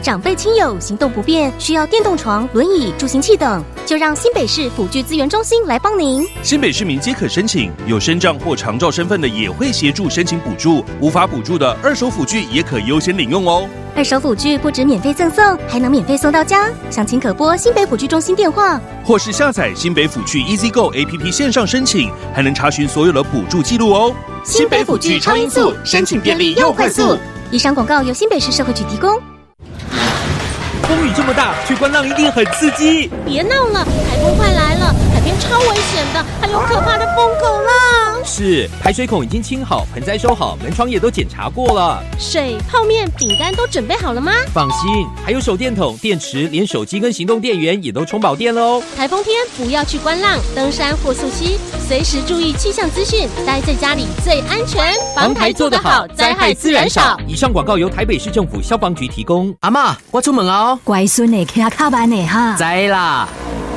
长辈亲友行动不便，需要电动床、轮椅、助行器等，就让新北市辅具资源中心来帮您。 新北市民皆可申请，有身障或长照身份的也会协助申请补助，无法补助的二手辅具也可优先领用哦。 二手辅具不止免费赠送，还能免费送到家。详情可拨新北辅具中心电话， 或是下载新北辅具 EasyGo APP 线上申请，还能查询所有的补助记录哦。 新北辅具超音速，申请便利又快速。以上广告由新北市社会局提供。 风雨这么大，去观浪一定很刺激。 别闹了，台风快来了，海边超危险的，还有可怕的风口浪。 是，排水孔已经清好，盆栽收好，门窗也都检查过了。 水、泡面、饼干都准备好了吗？ 放心，还有手电筒、电池，连手机跟行动电源也都充饱电了哦。 台风天不要去观浪、登山或溯溪，随时注意气象资讯，待在家里最安全。 防台做得好，灾害自然少。以上广告由台北市政府消防局提供。 阿嬷，我出门哦。 乖孙的骑卡慢的哈。 知啦。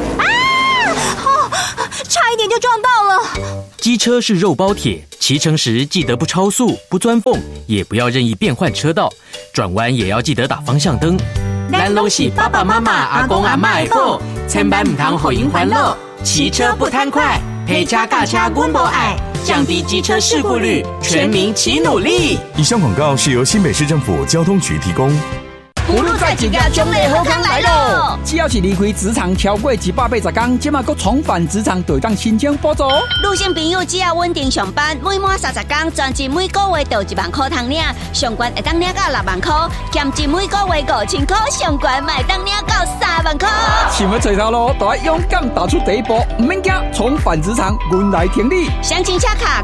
差一点就撞到了。 机车是肉包铁，骑乘时记得不超速、不钻缝，也不要任意变换车道，转弯也要记得打方向灯。咱拢是爸爸妈妈、阿公阿嬷的宝，千万唔通互因烦恼。骑车不贪快，陪车驾车阮无爱，降低机车事故率，全民齐努力。 以上广告是由新北市政府交通局提供。 葫芦在一家奖励好康来咯！只要是离开职场超过180天，即马搁重返职场，就当申请补助。 女性朋友只要稳定上班，每满30天，专辑每个月就1万块通领，上悬会当领到6万块，兼职每个月5000块，上悬会当领到3万块。 想要找头路，就要勇敢踏出第一步，唔免惊，重返职场，阮来挺你。 详情洽卡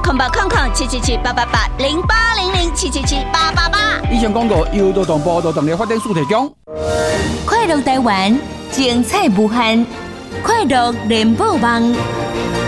08007778880800777888。 以上广告由劳动部劳动力发展署提供。 快乐台湾，精彩无限，快乐联播网。